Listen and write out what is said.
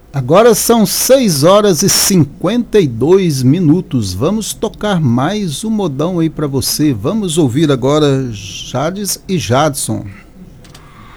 Agora são 6 horas e 52 minutos. Vamos tocar mais um modão aí para você. Vamos ouvir agora Jades e Jadson.